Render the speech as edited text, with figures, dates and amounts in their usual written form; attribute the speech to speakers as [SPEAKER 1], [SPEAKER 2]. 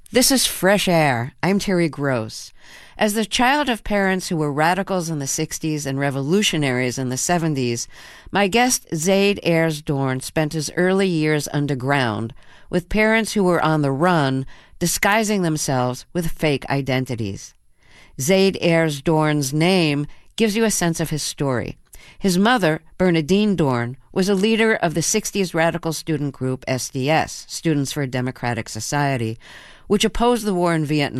[SPEAKER 1] This is Fresh Air. I'm Terry Gross. As the child of parents who were radicals in the 60s and revolutionaries in the 70s, my guest Zaid Ayers Dorn spent his early years underground with parents who were on the run, disguising themselves with fake identities. Zaid Ayers Dorn's name gives you a sense of his story. His mother, Bernadine Dorn, was a leader of the 60s radical student group SDS, Students for a Democratic Society, which opposed the war in Vietnam